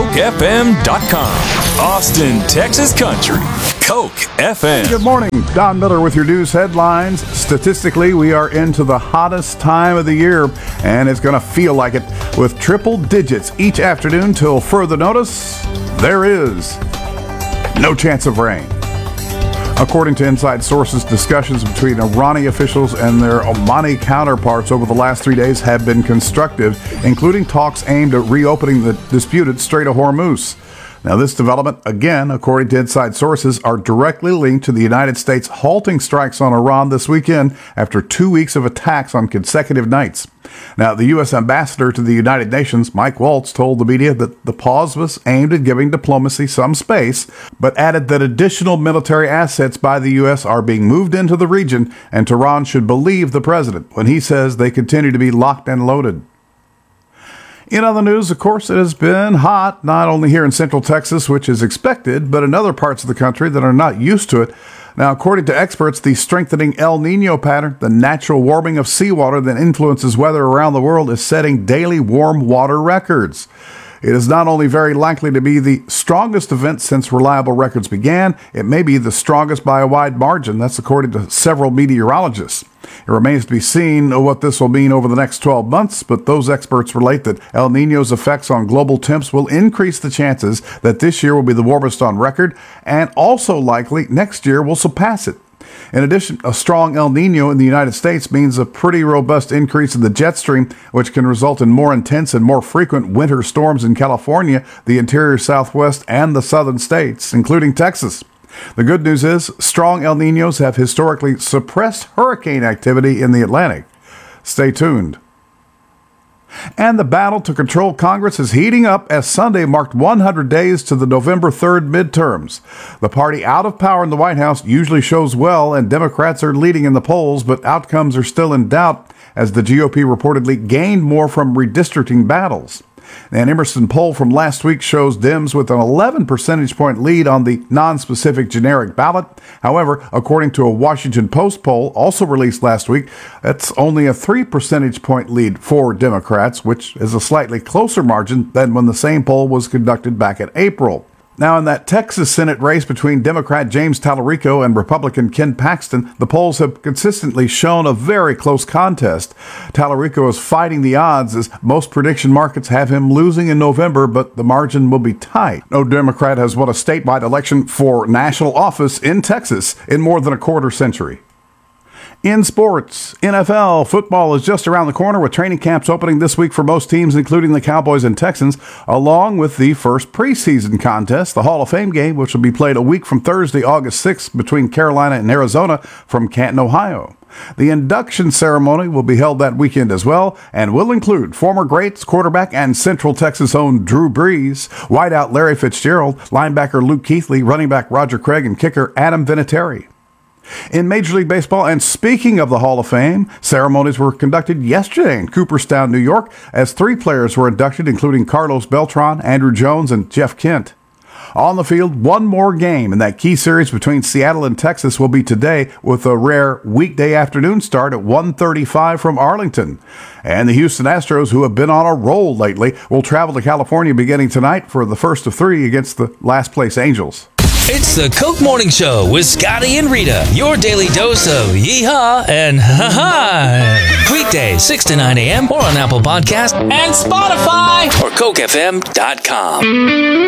CokeFM.com. Austin, Texas country. Coke FM. Good morning. Don Miller with your news headlines. Statistically, we are into the hottest time of the year, and it's going to feel like it with triple digits each afternoon till further notice. There is no chance of rain. According to inside sources, discussions between Iranian officials and their Omani counterparts over the last 3 days have been constructive, including talks aimed at reopening the disputed Strait of Hormuz. Now, this development, again, according to inside sources, are directly linked to the United States halting strikes on Iran this weekend after 2 weeks of attacks on consecutive nights. Now, the U.S. ambassador to the United Nations, Mike Waltz, told the media that the pause was aimed at giving diplomacy some space, but added that additional military assets by the U.S. are being moved into the region, and Tehran should believe the president when he says they continue to be locked and loaded. In other news, of course, it has been hot, not only here in Central Texas, which is expected, but in other parts of the country that are not used to it. Now, according to experts, the strengthening El Nino pattern, the natural warming of seawater that influences weather around the world, is setting daily warm water records. It is not only very likely to be the strongest event since reliable records began, it may be the strongest by a wide margin. That's according to several meteorologists. It remains to be seen what this will mean over the next 12 months, but those experts relate that El Nino's effects on global temps will increase the chances that this year will be the warmest on record, and also likely next year will surpass it. In addition, a strong El Nino in the United States means a pretty robust increase in the jet stream, which can result in more intense and more frequent winter storms in California, the interior Southwest, and the southern states, including Texas. The good news is strong El Ninos have historically suppressed hurricane activity in the Atlantic. Stay tuned. And the battle to control Congress is heating up as Sunday marked 100 days to the November 3rd midterms. The party out of power in the White House usually shows well, and Democrats are leading in the polls, but outcomes are still in doubt as the GOP reportedly gained more from redistricting battles. An Emerson poll from last week shows Dems with an 11 percentage point lead on the non-specific generic ballot. However, according to a Washington Post poll also released last week, that's only a 3 percentage point lead for Democrats, which is a slightly closer margin than when the same poll was conducted back in April. Now, in that Texas Senate race between Democrat James Tallarico and Republican Ken Paxton, the polls have consistently shown a very close contest. Tallarico is fighting the odds as most prediction markets have him losing in November, but the margin will be tight. No Democrat has won a statewide election for national office in Texas in more than a quarter century. In sports, NFL football is just around the corner with training camps opening this week for most teams, including the Cowboys and Texans, along with the first preseason contest, the Hall of Fame game, which will be played a week from Thursday, August 6th, between Carolina and Arizona from Canton, Ohio. The induction ceremony will be held that weekend as well and will include former greats, quarterback, and Central Texas owned Drew Brees, wideout Larry Fitzgerald, linebacker Luke Kuechly, running back Roger Craig, and kicker Adam Vinatieri. In Major League Baseball, and speaking of the Hall of Fame, ceremonies were conducted yesterday in Cooperstown, New York, as 3 players were inducted, including Carlos Beltran, Andrew Jones, and Jeff Kent. On the field, one more game in that key series between Seattle and Texas will be today, with a rare weekday afternoon start at 1:35 from Arlington. And the Houston Astros, who have been on a roll lately, will travel to California beginning tonight for the first of 3 against the last-place Angels. It's the Coke Morning Show with Scotty and Rita. Your daily dose of yee-haw and ha-ha. Weekdays, 6 to 9 a.m. or on Apple Podcasts and Spotify or CokeFM.com.